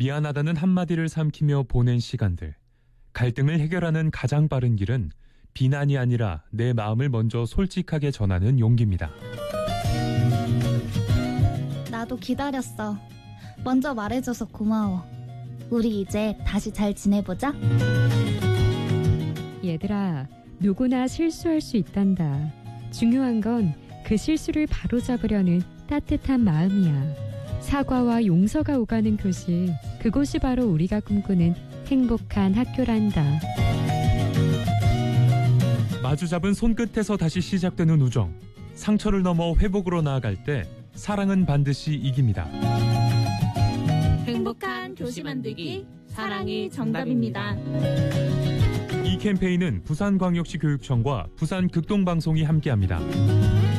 미안하다는 한마디를 삼키며 보낸 시간들. 갈등을 해결하는 가장 빠른 길은 비난이 아니라 내 마음을 먼저 솔직하게 전하는 용기입니다. 나도 기다렸어. 먼저 말해줘서 고마워. 우리 이제 다시 잘 지내보자. 얘들아, 누구나 실수할 수 있단다. 중요한 건 그 실수를 바로잡으려는 따뜻한 마음이야. 사과와 용서가 오가는 교실, 그곳이 바로 우리가 꿈꾸는 행복한 학교란다. 마주잡은 손끝에서 다시 시작되는 우정. 상처를 넘어 회복으로 나아갈 때 사랑은 반드시 이깁니다. 행복한 교시 만들기, 사랑이 정답입니다. 이 캠페인은 부산광역시 교육청과 부산극동방송이 함께합니다.